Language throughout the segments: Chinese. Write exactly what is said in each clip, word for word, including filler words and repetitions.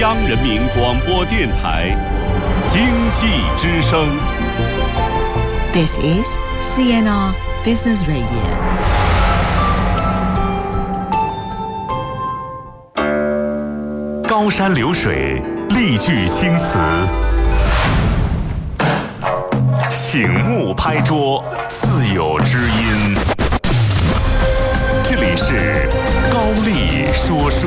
央人民广播电台经济之声。 This is C N R Business Radio。 高山流水，丽句青词，醒目拍桌，自有知音。这里是高丽说书。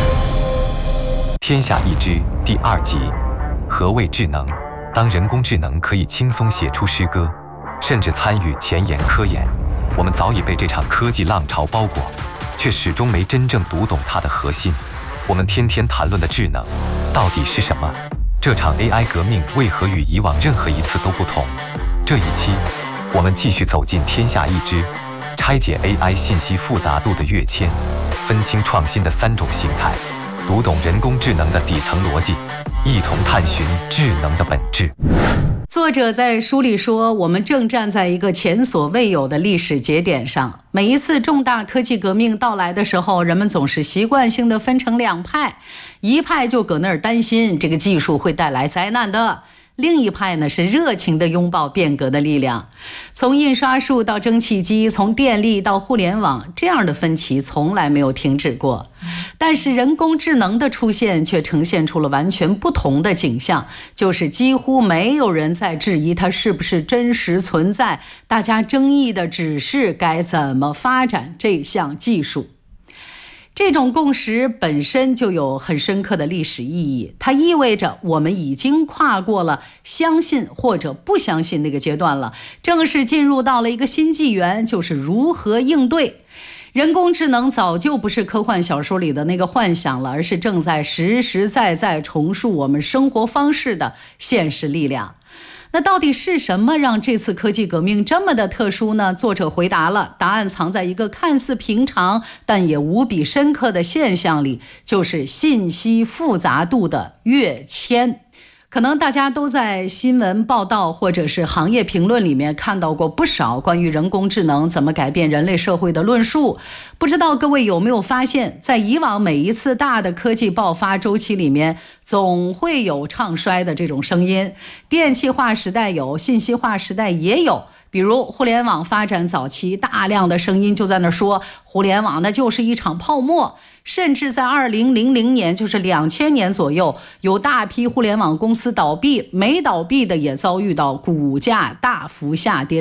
天下一知第二集，何谓智能？当人工智能可以轻松写出诗歌，甚至参与前沿科研，我们早已被这场科技浪潮包裹，却始终没真正读懂它的核心。我们天天谈论的智能到底是什么？这场 A I 革命为何与以往任何一次都不同？这一期我们继续走进天下一知，拆解 A I 信息复杂度的跃迁，分清创新的三种形态，读懂人工智能的底层逻辑，一同探寻智能的本质。 作者在书里说，我们正站在一个前所未有的历史节点上。每一次重大科技革命到来的时候，人们总是习惯性的分成两派，一派就搁那儿担心这个技术会带来灾难的，另一派呢是热情地拥抱变革的力量。从印刷术到蒸汽机，从电力到互联网，这样的分歧从来没有停止过。但是人工智能的出现却呈现出了完全不同的景象，就是几乎没有人在质疑它是不是真实存在，大家争议的只是该怎么发展这项技术。这种共识本身就有很深刻的历史意义，它意味着我们已经跨过了相信或者不相信那个阶段了，正式进入到了一个新纪元，就是如何应对。人工智能早就不是科幻小说里的那个幻想了，而是正在实实在在重塑我们生活方式的现实力量。那到底是什么让这次科技革命这么的特殊呢？作者回答了，答案藏在一个看似平常但也无比深刻的现象里，就是信息复杂度的跃迁。可能大家都在新闻报道或者是行业评论里面看到过不少关于人工智能怎么改变人类社会的论述。不知道各位有没有发现，在以往每一次大的科技爆发周期里面，总会有唱衰的这种声音。电气化时代有，信息化时代也有。比如互联网发展早期，大量的声音就在那说互联网那就是一场泡沫，甚至在二零零零年，就是两千年左右，有大批互联网公司倒闭，没倒闭的也遭遇到股价大幅下跌